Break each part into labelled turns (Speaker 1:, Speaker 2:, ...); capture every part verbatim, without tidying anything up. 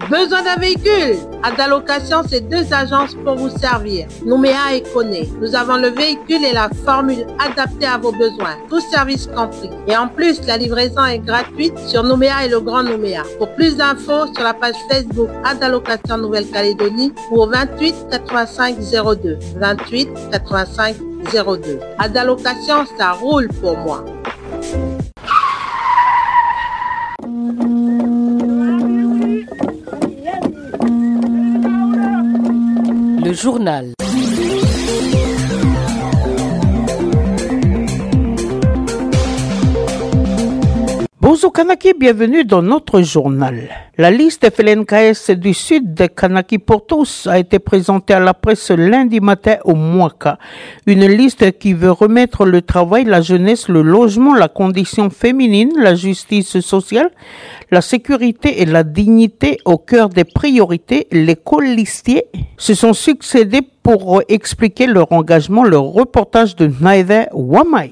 Speaker 1: Besoin d'un véhicule? Adalocation, c'est deux agences pour vous servir. Nouméa et Koné. Nous avons le véhicule et la formule adaptée à vos besoins. Tous services compris. Et en plus, la livraison est gratuite sur Nouméa et le Grand Nouméa. Pour plus d'infos, sur la page Facebook Adalocation Nouvelle-Calédonie ou au vingt-huit quatre-vingt-cinq zéro deux. vingt-huit quatre-vingt-cinq zéro deux. Adalocation, ça roule pour moi.
Speaker 2: Le journal.
Speaker 3: Bonjour Kanaki, bienvenue dans notre journal. La liste F L N K S du Sud de Kanaki pour tous a été présentée à la presse lundi matin au Mouaka. Une liste qui veut remettre le travail, la jeunesse, le logement, la condition féminine, la justice sociale, la sécurité et la dignité au cœur des priorités. Les colistiers se sont succédés pour expliquer leur engagement, le reportage de Naïve Wamai.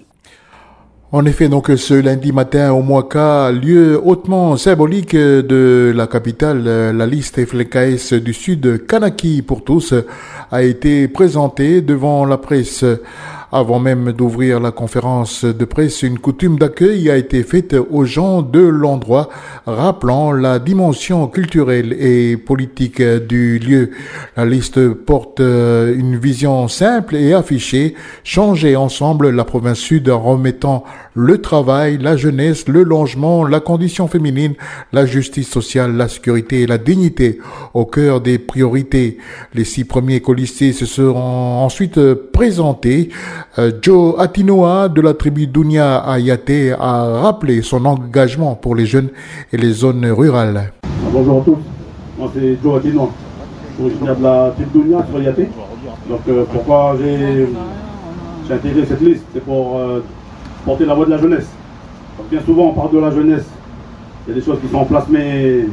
Speaker 4: En effet, donc ce lundi matin au Mouaka, lieu hautement symbolique de la capitale, la liste F L N K S du Sud, Kanaki pour tous, a été présentée devant la presse. Avant même d'ouvrir la conférence de presse, une coutume d'accueil a été faite aux gens de l'endroit, rappelant la dimension culturelle et politique du lieu. La liste porte une vision simple et affichée, changer ensemble la province sud en remettant le travail, la jeunesse, le logement, la condition féminine, la justice sociale, la sécurité et la dignité au cœur des priorités. Les six premiers colistiers se seront ensuite présentés. Euh, Joe Atinoa de la tribu Dunia à Yaté a rappelé son engagement pour les jeunes et les zones rurales.
Speaker 5: Bonjour à tous, moi c'est Joe Atinoa, je suis originaire de la tribu Dunia sur Yaté. Donc euh, pourquoi j'ai, j'ai intégré cette liste, c'est pour euh, porter la voix de la jeunesse. Donc, bien souvent on parle de la jeunesse, il y a des choses qui sont en place, mais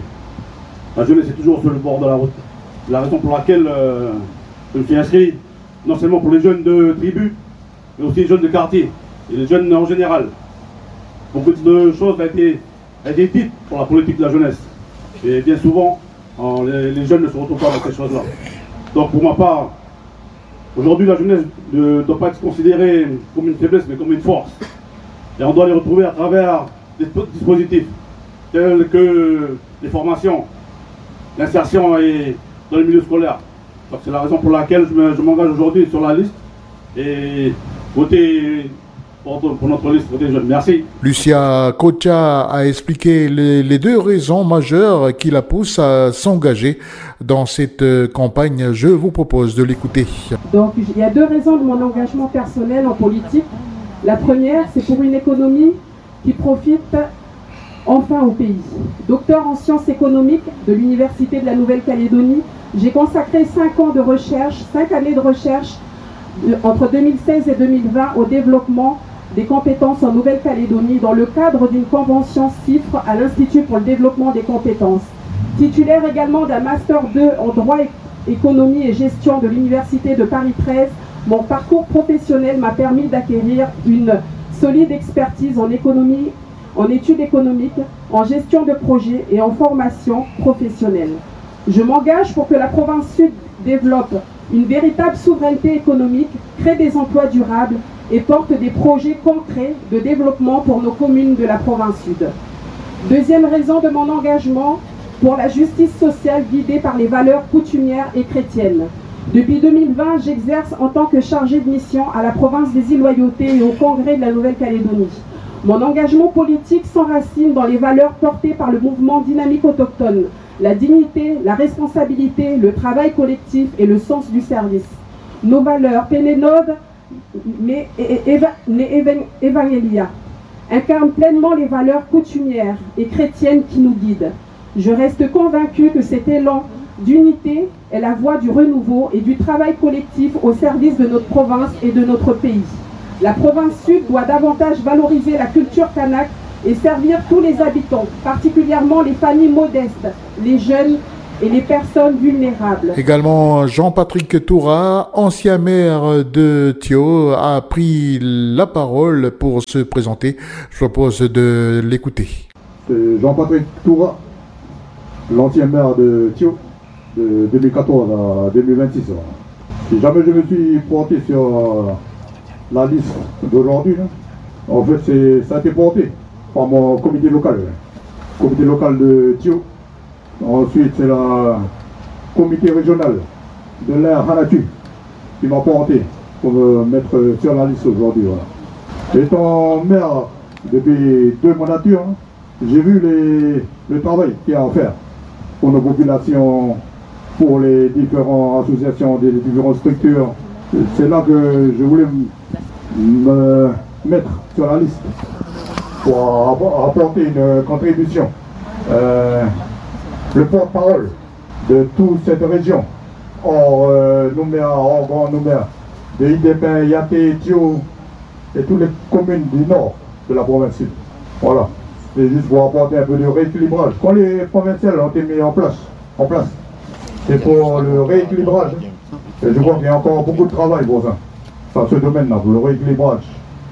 Speaker 5: la jeunesse est toujours sur le bord de la route. C'est la raison pour laquelle euh, je me suis inscrit, non seulement pour les jeunes de tribu, mais aussi les jeunes de quartier et les jeunes en général. Beaucoup de choses ont été, ont été dites pour la politique de la jeunesse. Et bien souvent, en, les, les jeunes ne se retrouvent pas dans ces choses-là. Donc pour ma part, aujourd'hui la jeunesse ne doit pas être considérée comme une faiblesse, mais comme une force. Et on doit les retrouver à travers des dispositifs tels que les formations, l'insertion et dans le milieu scolaire. Donc c'est la raison pour laquelle je, me, je m'engage aujourd'hui sur la liste et voter pour, pour notre liste, voter jeune. Merci.
Speaker 4: Lucia Kocha a expliqué les, les deux raisons majeures qui la poussent à s'engager dans cette campagne. Je vous propose de l'écouter.
Speaker 6: Donc il y a deux raisons de mon engagement personnel en politique. La première, c'est pour une économie qui profite enfin au pays. Docteur en sciences économiques de l'Université de la Nouvelle-Calédonie, j'ai consacré cinq ans de recherche, cinq années de recherche de, entre deux mille seize et deux mille vingt au développement des compétences en Nouvelle-Calédonie dans le cadre d'une convention CIFRE à l'Institut pour le développement des compétences. Titulaire également d'un Master deux en droit, économie et gestion de l'Université de Paris treize, mon parcours professionnel m'a permis d'acquérir une solide expertise en économie, en études économiques, en gestion de projets et en formation professionnelle. Je m'engage pour que la province sud développe une véritable souveraineté économique, crée des emplois durables et porte des projets concrets de développement pour nos communes de la province sud. Deuxième raison de mon engagement, pour la justice sociale guidée par les valeurs coutumières et chrétiennes. Depuis deux mille vingt, j'exerce en tant que chargée de mission à la province des îles Loyauté et au Congrès de la Nouvelle-Calédonie. Mon engagement politique s'enracine dans les valeurs portées par le mouvement dynamique autochtone, la dignité, la responsabilité, le travail collectif et le sens du service. Nos valeurs, Pénénode, mais Evangelia, incarnent pleinement les valeurs coutumières et chrétiennes qui nous guident. Je reste convaincue que cet élan d'unité est la voie du renouveau et du travail collectif au service de notre province et de notre pays. La province sud doit davantage valoriser la culture kanak et servir tous les habitants, particulièrement les familles modestes, les jeunes et les personnes vulnérables.
Speaker 4: Également, Jean-Patrick Toura, ancien maire de Thio, a pris la parole pour se présenter. Je propose de l'écouter.
Speaker 7: C'est Jean-Patrick Toura, l'ancien maire de Thio, de deux mille quatorze à deux mille vingt-six. Si jamais je me suis porté sur euh, la liste d'aujourd'hui, en fait, c'est, ça a été porté par mon comité local. Hein. Comité local de Thio. Ensuite, c'est le comité régional de l'air Hanatu qui m'a porté pour me mettre sur la liste aujourd'hui. Voilà. Étant maire depuis deux mandatures, hein, j'ai vu les, le travail qu'il y a à faire pour nos populations, pour les différentes associations, des différentes structures. C'est là que je voulais me mettre sur la liste pour apporter une contribution. Euh, le porte-parole de toute cette région, hors euh, Nouméa, hors Grand Nouméa, de Idépin, Yaté, Thio et toutes les communes du nord de la province sud. Voilà. C'est juste pour apporter un peu de rééquilibrage. Quand les provinciales ont été mis en place, en place, c'est pour le rééquilibrage. Et je crois qu'il y a encore beaucoup de travail pour ça. Enfin, ce domaine-là, pour le rééquilibrage.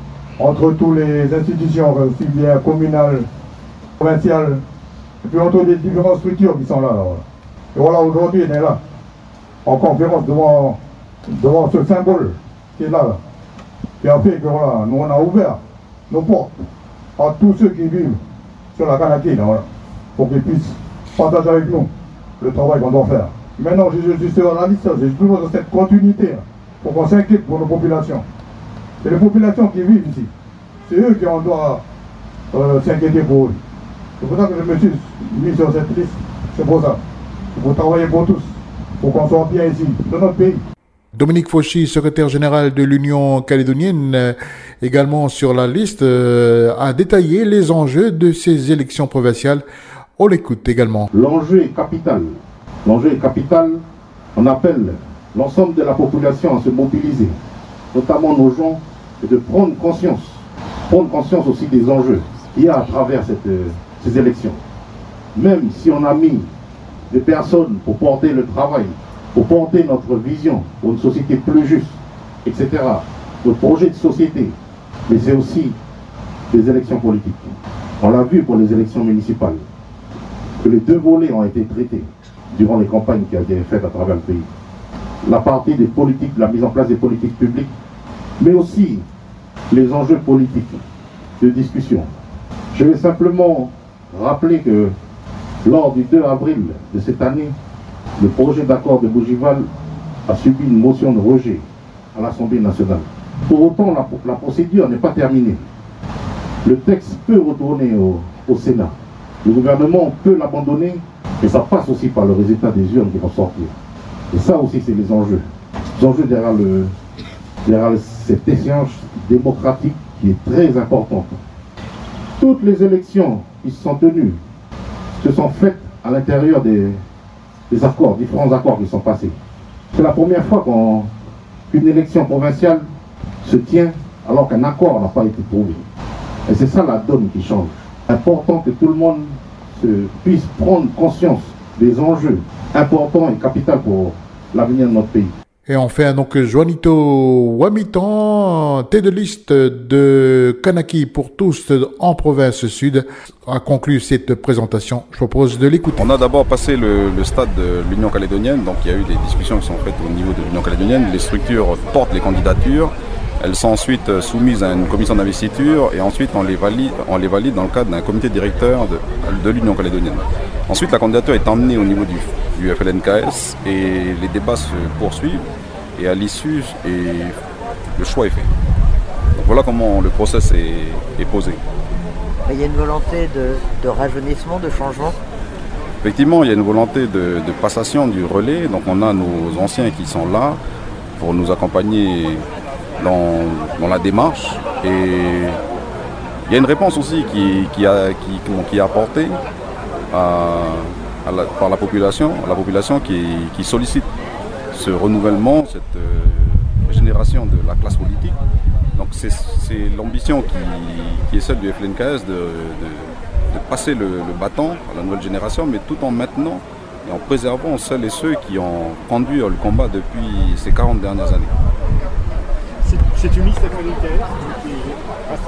Speaker 7: Entre toutes les institutions, aussi bien communales, provinciales, et puis entre les différentes structures qui sont là. là voilà. Et voilà, aujourd'hui, on est là, en conférence devant, devant ce symbole qui est là, là, qui a fait que voilà, nous on a ouvert nos portes à tous ceux qui vivent sur la Kanaki, là, voilà, pour qu'ils puissent partager avec nous le travail qu'on doit faire. Maintenant, je, je suis sur la liste, j'ai toujours cette continuité là, pour qu'on s'inquiète pour nos populations. C'est les populations qui vivent ici. C'est eux qui on doit euh, s'inquiéter pour eux. C'est pour ça que je me suis mis sur cette liste. C'est pour ça. Il faut travailler pour tous, pour qu'on soit bien ici, dans notre pays.
Speaker 4: Dominique Fauchy, secrétaire général de l'Union calédonienne, euh, également sur la liste, euh, a détaillé les enjeux de ces élections provinciales. On l'écoute également.
Speaker 8: L'enjeu est capital. L'enjeu est capital. On appelle l'ensemble de la population à se mobiliser, notamment nos gens, et de prendre conscience, prendre conscience aussi des enjeux qu'il y a à travers cette, euh, ces élections. Même si on a mis des personnes pour porter le travail, pour porter notre vision pour une société plus juste, et cetera, notre projet de société, mais c'est aussi des élections politiques. On l'a vu pour les élections municipales, que les deux volets ont été traités durant les campagnes qui ont été faites à travers le pays. La partie des politiques, la mise en place des politiques publiques, mais aussi les enjeux politiques de discussion. Je vais simplement rappeler que lors du deux avril de cette année, le projet d'accord de Bougival a subi une motion de rejet à l'Assemblée nationale. Pour autant, la, la procédure n'est pas terminée. Le texte peut retourner au, au Sénat. Le gouvernement peut l'abandonner, mais ça passe aussi par le résultat des urnes qui vont sortir. Et ça aussi, c'est les enjeux. Les enjeux derrière, le, derrière cette échéance démocratique qui est très importante. Toutes les élections qui se sont tenues se sont faites à l'intérieur des, des accords, différents accords qui sont passés. C'est la première fois qu'on, qu'une élection provinciale se tient alors qu'un accord n'a pas été trouvé. Et c'est ça la donne qui change. Important que tout le monde se, puisse prendre conscience des enjeux importants et capitaux pour l'avenir de notre pays.
Speaker 4: Et enfin, donc, Juanito Wamitan, tête de liste de Kanaki pour tous en province sud, a conclu cette présentation. Je propose de l'écouter.
Speaker 9: On a d'abord passé le, le stade de l'Union calédonienne, donc il y a eu des discussions qui sont faites au niveau de l'Union calédonienne. Les structures portent les candidatures. Elles sont ensuite soumises à une commission d'investiture et ensuite on les valide, on les valide dans le cadre d'un comité directeur de, de l'Union calédonienne. Ensuite, la candidature est emmenée au niveau du, du F L N K S et les débats se poursuivent et à l'issue, et le choix est fait. Donc voilà comment le process est, est posé.
Speaker 10: Il y a une volonté de, de rajeunissement, de changement ?
Speaker 9: Effectivement, il y a une volonté de, de passation du relais. Donc on a nos anciens qui sont là pour nous accompagner Dans, dans la démarche, et il y a une réponse aussi qui, qui, a, qui, qui est apportée à, à la, par la population, la population qui, qui sollicite ce renouvellement, cette euh, génération de la classe politique. Donc c'est, c'est l'ambition qui, qui est celle du F L N K S de, de, de passer le, le bâton à la nouvelle génération, mais tout en maintenant et en préservant celles et ceux qui ont conduit le combat depuis ces quarante dernières années.
Speaker 11: C'est une liste F L N K S qui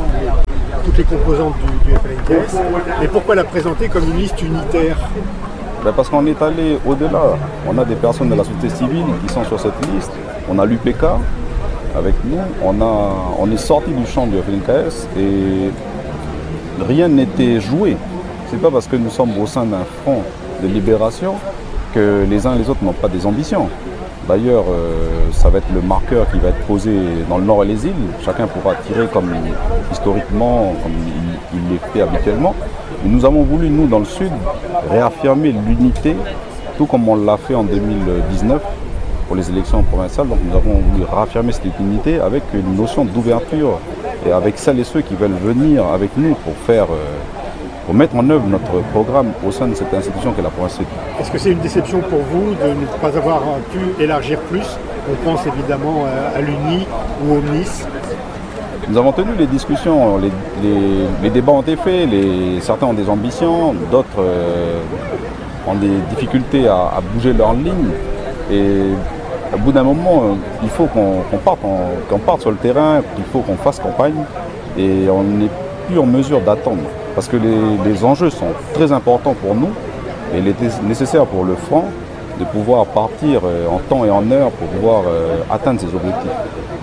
Speaker 11: rassemble toutes les composantes du, du F L N K S. Mais pourquoi la présenter comme une liste unitaire ?
Speaker 9: Ben parce qu'on est allé au-delà. On a des personnes de la société civile qui sont sur cette liste. On a l'U P K avec nous. On, a, on est sorti du champ du F L N K S et rien n'était joué. C'est pas parce que nous sommes au sein d'un front de libération que les uns et les autres n'ont pas des ambitions. D'ailleurs, euh, ça va être le marqueur qui va être posé dans le nord et les îles. Chacun pourra tirer comme historiquement, comme il, il est fait habituellement. Et nous avons voulu, nous, dans le sud, réaffirmer l'unité, tout comme on l'a fait en deux mille dix-neuf pour les élections provinciales. Donc nous avons voulu réaffirmer cette unité avec une notion d'ouverture et avec celles et ceux qui veulent venir avec nous pour faire... Euh, pour mettre en œuvre notre programme au sein de cette institution qu'est la province sud.
Speaker 11: Est-ce que c'est une déception pour vous de ne pas avoir pu élargir plus? On pense évidemment à l'U N I ou au M N I S.
Speaker 9: Nous avons tenu les discussions, les, les, les débats ont été faits, les, certains ont des ambitions, d'autres euh, ont des difficultés à, à bouger leur ligne. Et au bout d'un moment, euh, il faut qu'on qu'on parte, on, qu'on parte sur le terrain, il faut qu'on fasse campagne et on n'est plus en mesure d'attendre. Parce que les, les enjeux sont très importants pour nous et il était nécessaire pour le Front de pouvoir partir en temps et en heure pour pouvoir euh, atteindre ses objectifs.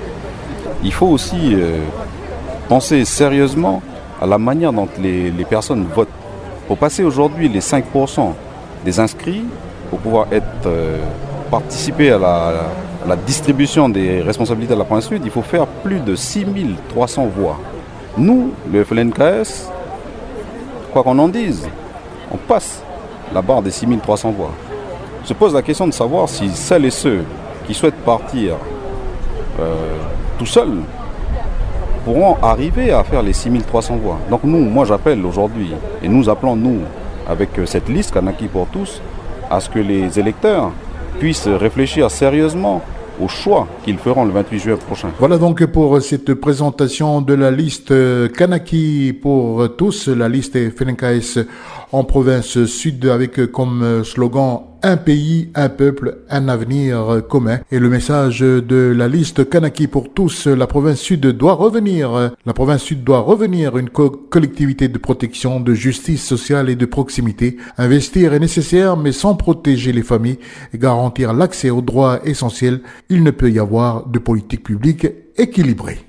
Speaker 9: Il faut aussi euh, penser sérieusement à la manière dont les, les personnes votent. Pour passer aujourd'hui les cinq pour cent des inscrits, pour pouvoir être, euh, participer à la, à la distribution des responsabilités de la province sud, il faut faire plus de six mille trois cents voix. Nous, le F L N K S, quoi qu'on en dise, on passe la barre des six mille trois cents voix. Se pose la question de savoir si celles et ceux qui souhaitent partir euh, tout seuls pourront arriver à faire les six mille trois cents voix. Donc nous, moi j'appelle aujourd'hui, et nous appelons nous, avec cette liste Kanaki pour tous, à ce que les électeurs puissent réfléchir sérieusement au choix qu'ils feront le vingt-huit juin prochain.
Speaker 4: Voilà donc pour cette présentation de la liste Kanaki pour tous, la liste F L N K S en province sud avec comme slogan un pays, un peuple, un avenir commun. Et le message de la liste Kanaki pour tous, la province sud doit revenir. La province sud doit revenir une co- collectivité de protection, de justice sociale et de proximité. Investir est nécessaire, mais sans protéger les familles et garantir l'accès aux droits essentiels, il ne peut y avoir de politique publique équilibrée.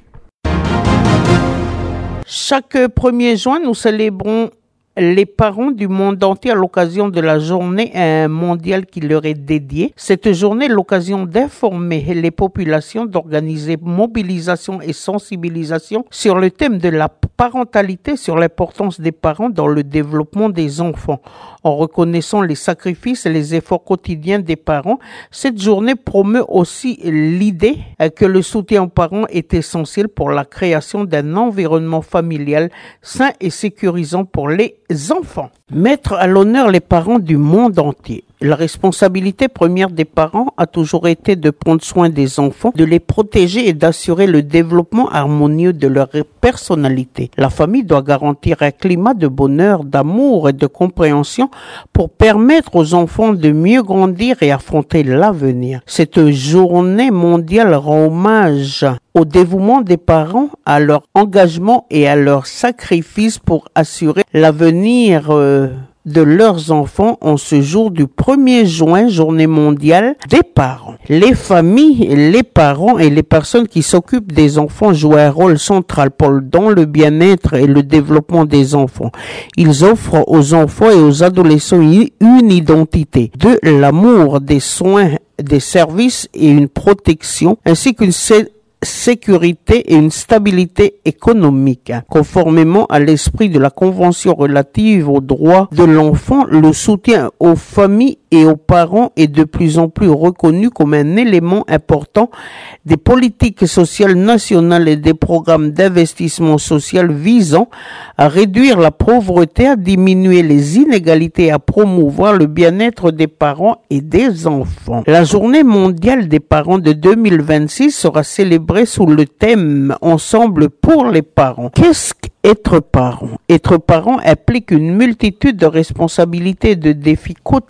Speaker 3: Chaque premier juin, nous célébrons les parents du monde entier à l'occasion de la journée mondiale qui leur est dédiée. Cette journée est l'occasion d'informer les populations, d'organiser mobilisation et sensibilisation sur le thème de la parentalité, sur l'importance des parents dans le développement des enfants. En reconnaissant les sacrifices et les efforts quotidiens des parents, cette journée promeut aussi l'idée que le soutien aux parents est essentiel pour la création d'un environnement familial sain et sécurisant pour les enfants. Mettre à l'honneur les parents du monde entier. La responsabilité première des parents a toujours été de prendre soin des enfants, de les protéger et d'assurer le développement harmonieux de leur personnalité. La famille doit garantir un climat de bonheur, d'amour et de compréhension pour permettre aux enfants de mieux grandir et affronter l'avenir. Cette journée mondiale rend hommage au dévouement des parents, à leur engagement et à leur sacrifice pour assurer l'avenir euh, de leurs enfants en ce jour du premier juin, journée mondiale des parents. Les familles, les parents et les personnes qui s'occupent des enfants jouent un rôle central pour, dans le bien-être et le développement des enfants. Ils offrent aux enfants et aux adolescents une identité, de l'amour, des soins, des services et une protection, ainsi qu'une sécurité et une stabilité économique. Conformément à l'esprit de la Convention relative aux droits de l'enfant, le soutien aux familles et aux parents est de plus en plus reconnu comme un élément important des politiques sociales nationales et des programmes d'investissement social visant à réduire la pauvreté, à diminuer les inégalités et à promouvoir le bien-être des parents et des enfants. La journée mondiale des parents de deux mille vingt-six sera célébrée sous le thème « Ensemble pour les parents ». Qu'est-ce qu'être parent ? Être parent implique une multitude de responsabilités et de défis quotidiens.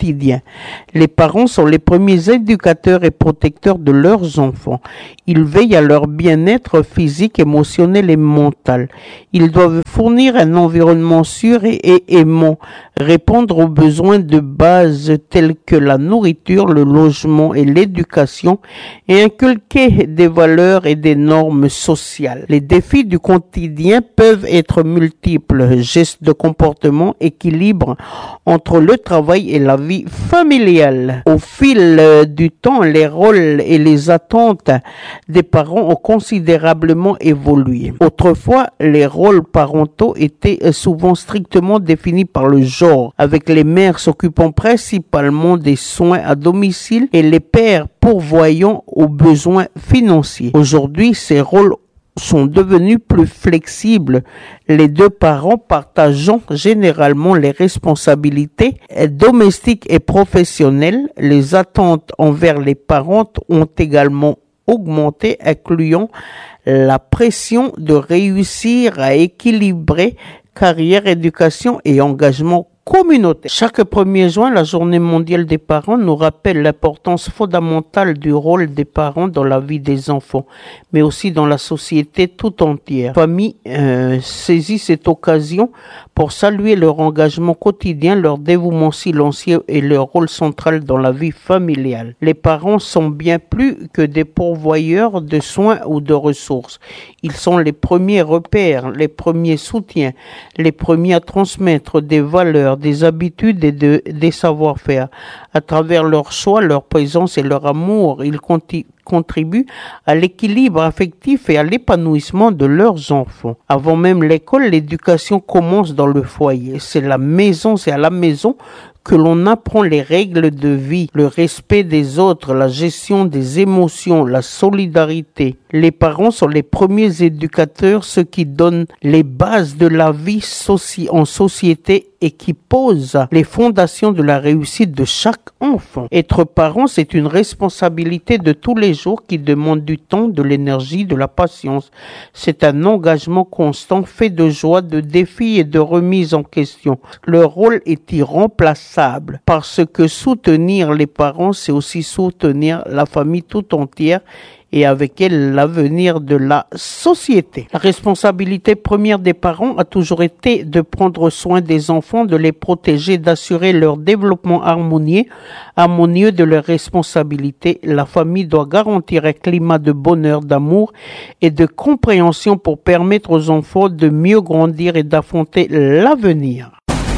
Speaker 3: Les parents sont les premiers éducateurs et protecteurs de leurs enfants. Ils veillent à leur bien-être physique, émotionnel et mental. Ils doivent fournir un environnement sûr et, et aimant, répondre aux besoins de base tels que la nourriture, le logement et l'éducation et inculquer des valeurs et des normes sociales. Les défis du quotidien peuvent être multiples, gestes de comportement, équilibre entre le travail et la vie familiale. Au fil du temps, les rôles et les attentes des parents ont considérablement évolué. Autrefois, les rôles parentaux étaient souvent strictement définis par le genre, avec les mères s'occupant principalement des soins à domicile et les pères pourvoyant aux besoins financiers. Aujourd'hui, ces rôles sont devenus plus flexibles, les deux parents partageant généralement les responsabilités domestiques et professionnelles. Les attentes envers les parents ont également augmenté, incluant la pression de réussir à équilibrer carrière, éducation et engagement communautaire. Chaque premier juin, la journée mondiale des parents nous rappelle l'importance fondamentale du rôle des parents dans la vie des enfants, mais aussi dans la société tout entière. La famille euh, saisit cette occasion pour saluer leur engagement quotidien, leur dévouement silencieux et leur rôle central dans la vie familiale. Les parents sont bien plus que des pourvoyeurs de soins ou de ressources. Ils sont les premiers repères, les premiers soutiens, les premiers à transmettre des valeurs, des habitudes et de, des savoir-faire. À travers leur choix, leur présence et leur amour, ils conti- contribuent à l'équilibre affectif et à l'épanouissement de leurs enfants. Avant même l'école, l'éducation commence dans le foyer. C'est la maison, c'est à la maison que l'on apprend les règles de vie, le respect des autres, la gestion des émotions, la solidarité. Les parents sont les premiers éducateurs, ceux qui donnent les bases de la vie soci- en société et qui posent les fondations de la réussite de chaque enfant. Être parent, c'est une responsabilité de tous les jours qui demande du temps, de l'énergie, de la patience. C'est un engagement constant fait de joie, de défis et de remise en question. Leur rôle est irremplaçable parce que soutenir les parents, c'est aussi soutenir la famille tout entière et avec elle l'avenir de la société. La responsabilité première des parents a toujours été de prendre soin des enfants, de les protéger, d'assurer leur développement harmonieux, harmonieux de leurs responsabilités. La famille doit garantir un climat de bonheur, d'amour et de compréhension pour permettre aux enfants de mieux grandir et d'affronter l'avenir.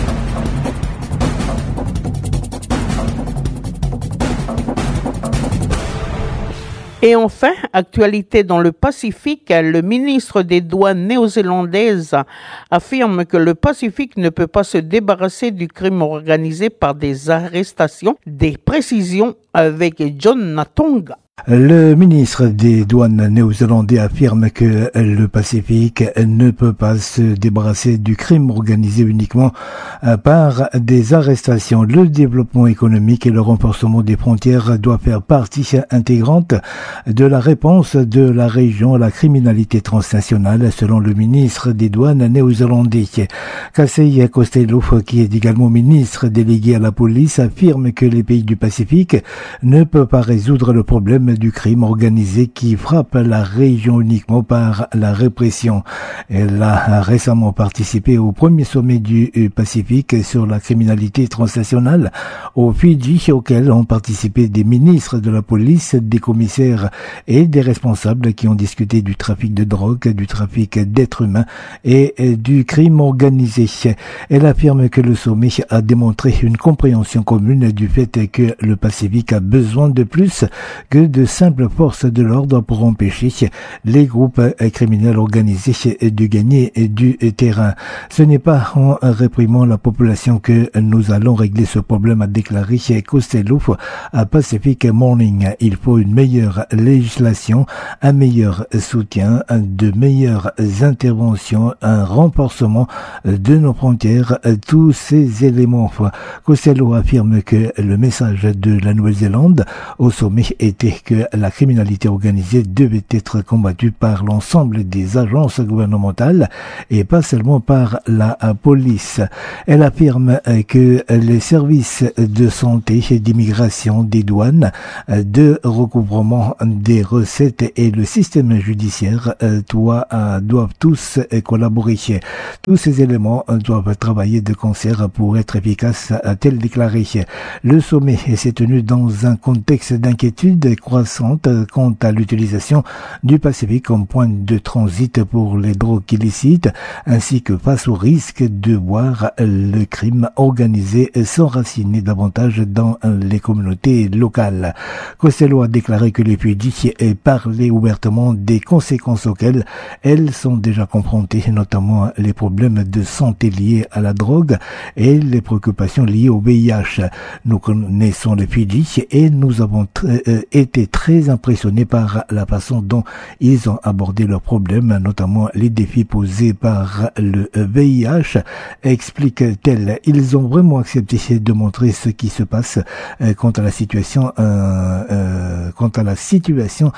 Speaker 3: Et enfin, actualité dans le Pacifique, le ministre des Douanes néo-zélandaise affirme que le Pacifique ne peut pas se débarrasser du crime organisé par des arrestations. Des précisions avec John Natonga.
Speaker 12: Le ministre des Douanes néo-zélandais affirme que le Pacifique ne peut pas se débarrasser du crime organisé uniquement par des arrestations. Le développement économique et le renforcement des frontières doivent faire partie intégrante de la réponse de la région à la criminalité transnationale, selon le ministre des Douanes néo-zélandais. Casey Costello, qui est également ministre délégué à la police, affirme que les pays du Pacifique ne peuvent pas résoudre le problème du crime organisé qui frappe la région uniquement par la répression. Elle a récemment participé au premier sommet du Pacifique sur la criminalité transnationale au Fidji, auquel ont participé des ministres de la police, des commissaires et des responsables qui ont discuté du trafic de drogue, du trafic d'êtres humains et du crime organisé. Elle affirme que le sommet a démontré une compréhension commune du fait que le Pacifique a besoin de plus que de simples forces de l'ordre pour empêcher les groupes criminels organisés de gagner du terrain. Ce n'est pas en réprimant la population que nous allons régler ce problème, a déclaré Costello à Pacific Morning. Il faut une meilleure législation, un meilleur soutien, de meilleures interventions, un renforcement de nos frontières, tous ces éléments. Costello affirme que le message de la Nouvelle-Zélande au sommet était que la criminalité organisée devait être combattue par l'ensemble des agences gouvernementales et pas seulement par la police. Elle affirme que les services de santé, d'immigration, des douanes, de recouvrement des recettes et le système judiciaire doivent tous collaborer. Tous ces éléments doivent travailler de concert pour être efficaces, a-t-elle déclaré. Le sommet s'est tenu dans un contexte d'inquiétude croissante quant à l'utilisation du Pacifique comme point de transit pour les drogues illicites, ainsi que face au risque de voir le crime organisé s'enraciner davantage dans les communautés locales. Costello a déclaré que les Fidji parlaient ouvertement des conséquences auxquelles elles sont déjà confrontées, notamment les problèmes de santé liés à la drogue et les préoccupations liées au V I H. Nous connaissons les Fidji et nous avons tr- euh, été très impressionnés par la façon dont ils ont abordé leurs problèmes, notamment les défis posés par le V I H, explique-t-elle. Ils ont vraiment accepté de montrer ce qui se passe euh, quant à la situation euh, euh, quant à la situation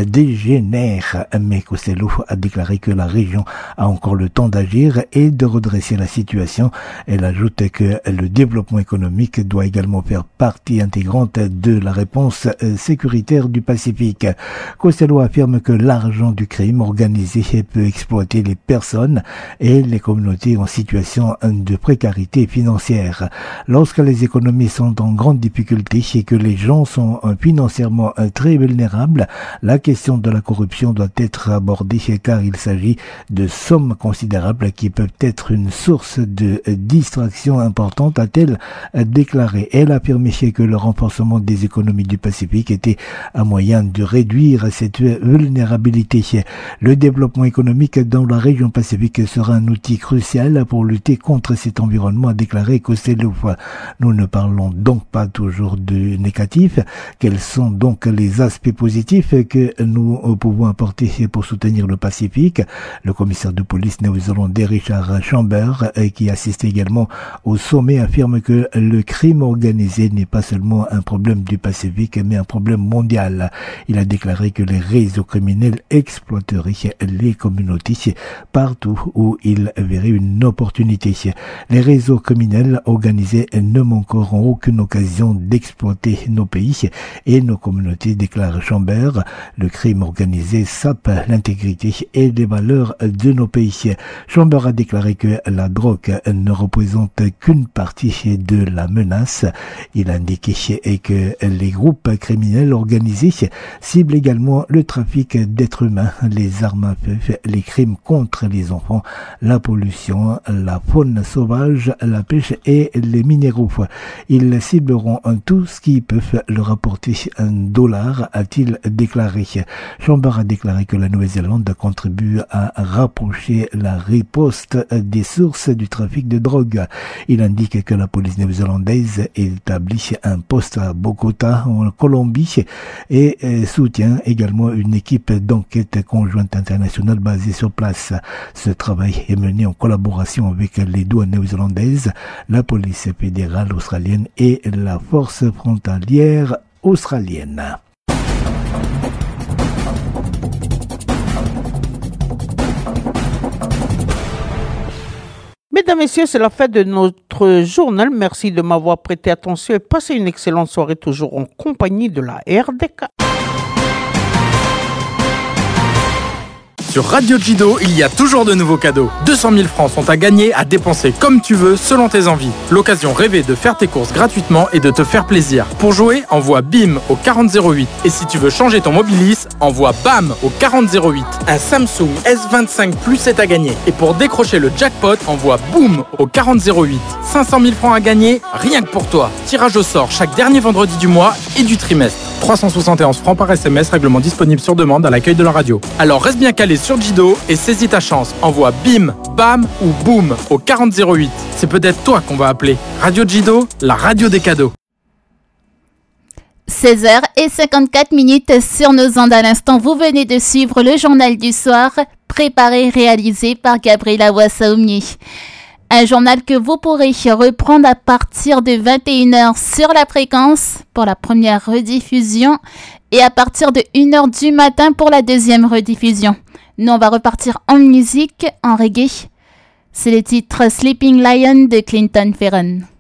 Speaker 12: dégénère. Mais Costello a déclaré que la région a encore le temps d'agir et de redresser la situation. Elle ajoute que le développement économique doit également faire partie intégrante de la réponse sécuritaire du Pacifique. Costello affirme que l'argent du crime organisé peut exploiter les personnes et les communautés en situation de précarité financière. Lorsque les économies sont en grande difficulté et que les gens sont financièrement très vulnérables, la question de la corruption doit être abordée car il s'agit de sommes considérables qui peuvent être une source de distraction importante, a-t-elle déclaré. Elle a affirmé que le renforcement des économies du Pacifique était un moyen de réduire cette vulnérabilité. Le développement économique dans la région Pacifique sera un outil crucial pour lutter contre cet environnement, a déclaré Costello. Nous ne parlons donc pas toujours de négatif. Quels sont donc les aspects positifs que nous pouvons apporter pour soutenir le Pacifique? Le commissaire de police néo-zélandais Richard Chambers, qui assiste également au sommet, affirme que le crime organisé n'est pas seulement un problème du Pacifique, mais un problème mondial. Il a déclaré que les réseaux criminels exploiteraient les communautés partout où ils verraient une opportunité. Les réseaux criminels organisés ne manqueront aucune occasion d'exploiter nos pays et nos communautés, déclare Chambers. Le crime organisé sape l'intégrité et les valeurs de nos pays. Chambers a déclaré que la drogue ne représente qu'une partie de la menace. Il a indiqué que les groupes criminels organisés ciblent également le trafic d'êtres humains, les armes à feu, les crimes contre les enfants, la pollution, la faune sauvage, la pêche et les minéraux. Ils cibleront tout ce qui peut leur apporter un dollar, a-t-il déclaré. Chambers a déclaré que la Nouvelle-Zélande contribue à rapprocher la riposte des sources du trafic de drogue. Il indique que la police néo-zélandaise établit un poste à Bogota, en Colombie, et soutient également une équipe d'enquête conjointe internationale basée sur place. Ce travail est mené en collaboration avec les douanes néo-zélandaises, la police fédérale australienne et la force frontalière australienne.
Speaker 3: Mesdames, Messieurs, c'est la fin de notre journal. Merci de m'avoir prêté attention et passez une excellente soirée toujours en compagnie de la R D K.
Speaker 13: Sur Radio Jido, il y a toujours de nouveaux cadeaux. deux cent mille francs sont à gagner, à dépenser comme tu veux, selon tes envies. L'occasion rêvée de faire tes courses gratuitement et de te faire plaisir. Pour jouer, envoie B I M au quarante zéro huit. Et si tu veux changer ton Mobilis, envoie B A M au quarante zéro huit. Un Samsung S vingt-cinq Plus est à gagner. Et pour décrocher le jackpot, envoie BOOM au quarante zéro huit. cinq cent mille francs à gagner, rien que pour toi. Tirage au sort chaque dernier vendredi du mois et du trimestre. trois cent soixante et onze francs par S M S, règlement disponible sur demande à l'accueil de la radio. Alors reste bien calé sur Jido et saisis ta chance. Envoie B I M, B A M ou BOOM au quarante zéro huit. C'est peut-être toi qu'on va appeler. Radio Jido, la radio des cadeaux.
Speaker 14: seize heures cinquante-quatre minutes sur nos ondes à l'instant. Vous venez de suivre le journal du soir, préparé et réalisé par Gabriela Wassaoumi. Un journal que vous pourrez reprendre à partir de vingt et une heures sur la fréquence pour la première rediffusion et à partir de une heure du matin pour la deuxième rediffusion. Nous, on va repartir en musique, en reggae. C'est le titre Sleeping Lion de Clinton Ferron.